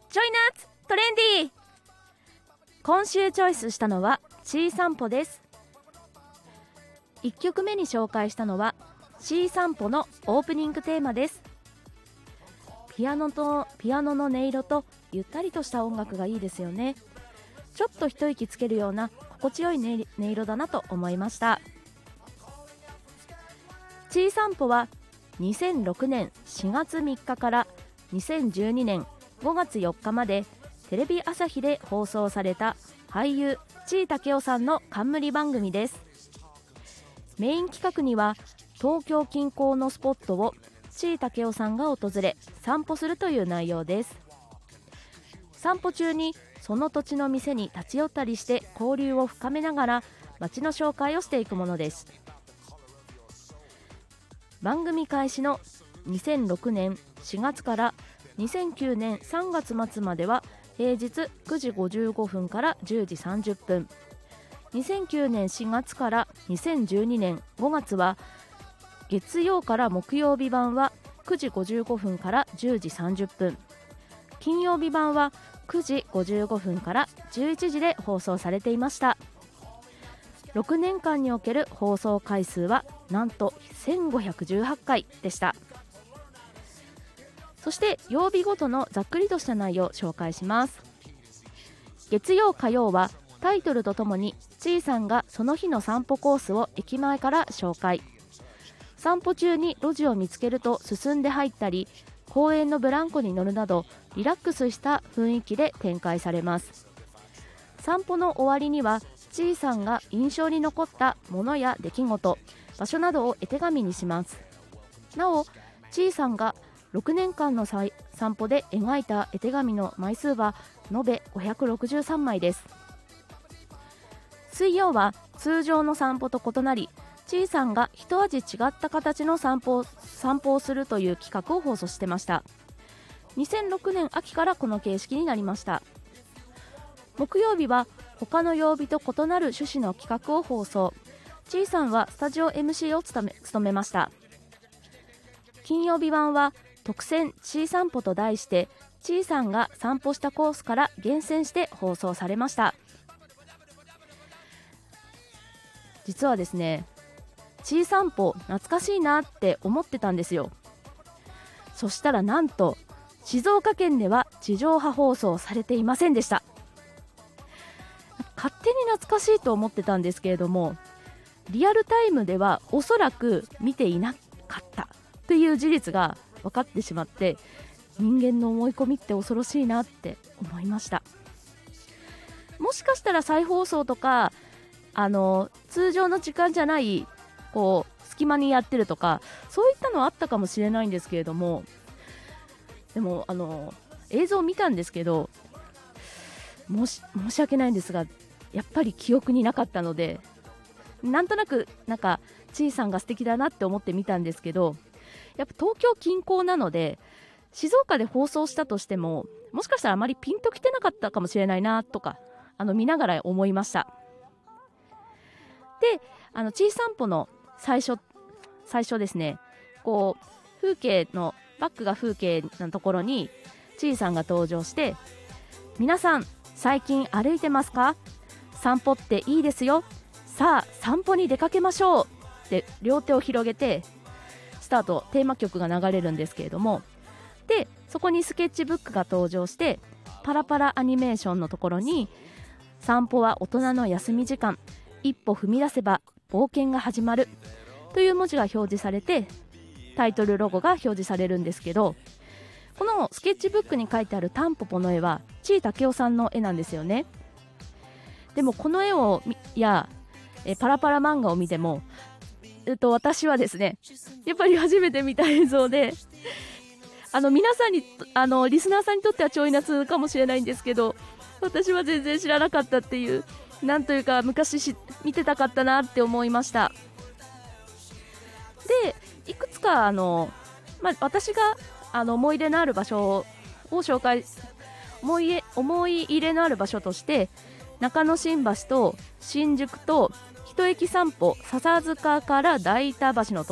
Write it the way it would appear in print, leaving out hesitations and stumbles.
ちょい夏トレンディー。今週チョイスしたのはシー散歩です。1曲目に紹介したのはシー散歩のオープニングテーマです。ピアノの音色とゆったりとした音楽がいいですよね。ちょっと一息つけるような心地よい音色だなと思いました。シー散歩は2006年4月3日から2012年5月4日までテレビ朝日で放送された俳優地井武雄さんの冠番組です。メイン企画には東京近郊のスポットを地井武雄さんが訪れ散歩するという内容です。散歩中にその土地の店に立ち寄ったりして交流を深めながら街の紹介をしていくものです。番組開始の2006年4月から2009年3月末までは平日9時55分から10時30分、2009年4月から2012年5月は月曜から木曜日版は9時55分から10時30分、金曜日版は9時55分から11時で放送されていました。6年間における放送回数はなんと1518回でした。そして曜日ごとのざっくりとした内容を紹介します。月曜火曜はタイトルとともにちいさんがその日の散歩コースを駅前から紹介。散歩中に路地を見つけると進んで入ったり、公園のブランコに乗るなどリラックスした雰囲気で展開されます。散歩の終わりにはちいさんが印象に残ったものや出来事、場所などを絵手紙にします。なおちいさんが6年間の散歩で描いた絵手紙の枚数は延べ563枚です。水曜は通常の散歩と異なり、ちいさんが一味違った形の散歩をするという企画を放送してました。2006年秋からこの形式になりました。木曜日は他の曜日と異なる趣旨の企画を放送。ちいさんはスタジオ MC を務めました。金曜日版は特選ちい散歩と題してちいさんが散歩したコースから厳選して放送されました。実はですね、ちい散歩懐かしいなって思ってたんですよ。そしたらなんと静岡県では地上波放送されていませんでした。勝手に懐かしいと思ってたんですけれども、リアルタイムではおそらく見ていなかったという事実が分かってしまって、人間の思い込みって恐ろしいなって思いました。もしかしたら再放送とか通常の時間じゃない隙間にやってるとか、そういったのはあったかもしれないんですけれども、でも映像を見たんですけど、申し訳ないんですがやっぱり記憶になかったので、なんとなくちいさんが素敵だなって思って見たんですけど、やっぱ東京近郊なので静岡で放送したとしてももしかしたらあまりピンときてなかったかもしれないなとか見ながら思いました。でちい散歩の最初ですね、風景のバックが風景のところにちいさんが登場して、皆さん最近歩いてますか？散歩っていいですよ。さあ散歩に出かけましょうって両手を広げてスタート、テーマ曲が流れるんですけれども、でそこにスケッチブックが登場して、パラパラアニメーションのところに散歩は大人の休み時間、一歩踏み出せば冒険が始まるという文字が表示されて、タイトルロゴが表示されるんですけど、このスケッチブックに書いてあるタンポポの絵はちいたけおさんの絵なんですよね。でもこの絵をパラパラ漫画を見ても、私はですね、やっぱり初めて見た映像で、皆さんにリスナーさんにとってはちょい夏かもしれないんですけど、私は全然知らなかったっていう、なんというか昔見てたかったなって思いました。でいくつか私が思い出のある場所を紹介、思い入れのある場所として、中野新橋と新宿と一駅散歩笹塚から大田橋のと